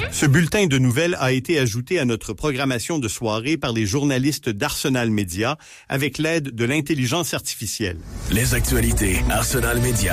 Ce bulletin de nouvelles a été ajouté à notre programmation de soirée par les journalistes d'Arsenal Média avec l'aide de l'intelligence artificielle. Les actualités Arsenal Média.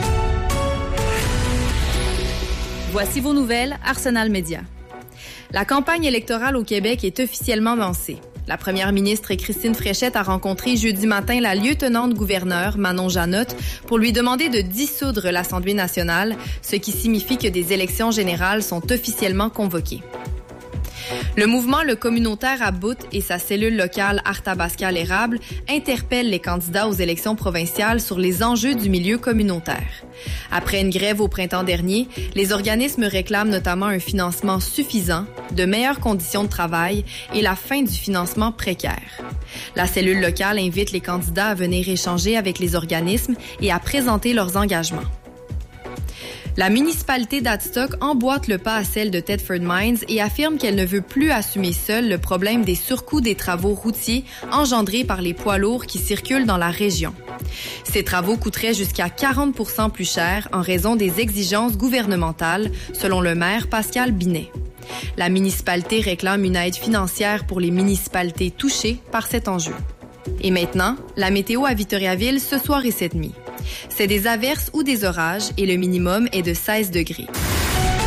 Voici vos nouvelles Arsenal Média. La campagne électorale au Québec est officiellement lancée. La première ministre Christine Fréchette a rencontré jeudi matin la lieutenant-gouverneure Manon Janotte pour lui demander de dissoudre l'Assemblée nationale, ce qui signifie que des élections générales sont officiellement convoquées. Le mouvement Le Communautaire à Bout et sa cellule locale Arthabasca-l'Érable interpellent les candidats aux élections provinciales sur les enjeux du milieu communautaire. Après une grève au printemps dernier, les organismes réclament notamment un financement suffisant, de meilleures conditions de travail et la fin du financement précaire. La cellule locale invite les candidats à venir échanger avec les organismes et à présenter leurs engagements. La municipalité d'Adstock emboîte le pas à celle de Thetford Mines et affirme qu'elle ne veut plus assumer seule le problème des surcoûts des travaux routiers engendrés par les poids lourds qui circulent dans la région. Ces travaux coûteraient jusqu'à 40% plus cher en raison des exigences gouvernementales, selon le maire Pascal Binet. La municipalité réclame une aide financière pour les municipalités touchées par cet enjeu. Et maintenant, la météo à Victoriaville ce soir et cette nuit. C'est des averses ou des orages et le minimum est de 16 degrés.